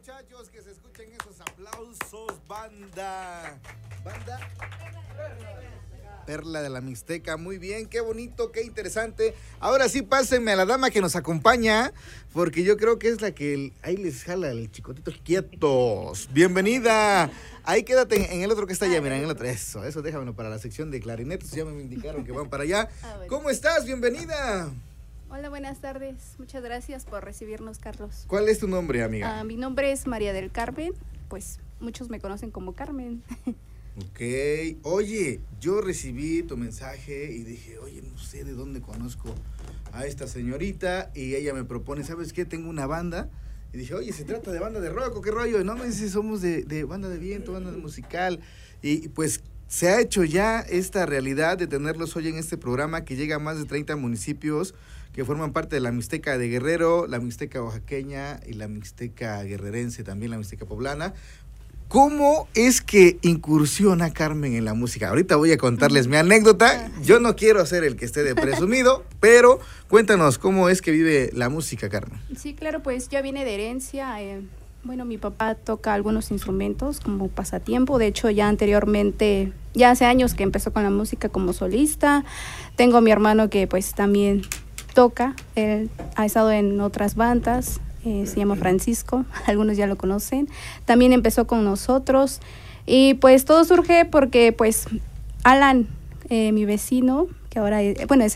muchachos, que se escuchen esos aplausos, banda. ¿Banda? Perla de la Mixteca, muy bien, qué bonito, qué interesante. Ahora sí, pásenme a la dama que nos acompaña, porque yo creo que es la que ahí les jala el chicotito quietos. Bienvenida. Ahí quédate en el otro que está allá, mira, en el otro. Eso, déjamelo para la sección de clarinetes, ya me indicaron que van para allá. Bueno. ¿Cómo estás? Bienvenida. Hola, buenas tardes. Muchas gracias por recibirnos, Carlos. ¿Cuál es tu nombre, amiga? Mi nombre es María del Carmen, pues muchos me conocen como Carmen. Ok, oye, yo recibí tu mensaje y dije, oye, no sé de dónde conozco a esta señorita, y ella me propone, ¿sabes qué? Tengo una banda, y dije, oye, ¿se trata de banda de rock o qué rollo? No, me dice, somos de banda de viento, banda de musical, y pues se ha hecho ya esta realidad de tenerlos hoy en este programa que llega a más de 30 municipios que forman parte de la Mixteca de Guerrero, la Mixteca oaxaqueña y la Mixteca guerrerense, también la Mixteca poblana. ¿Cómo es que incursiona Carmen en la música? Ahorita voy a contarles mi anécdota. Yo no quiero ser el que esté de presumido, pero cuéntanos, ¿cómo es que vive la música, Carmen? Sí, claro, pues ya viene de herencia. Bueno, mi papá toca algunos instrumentos como pasatiempo. De hecho, ya anteriormente, ya hace años que empezó con la música como solista. Tengo a mi hermano que pues también toca. Él ha estado en otras bandas. Se llama Francisco, algunos ya lo conocen. También empezó con nosotros y pues todo surge porque pues Alan, mi vecino, que ahora es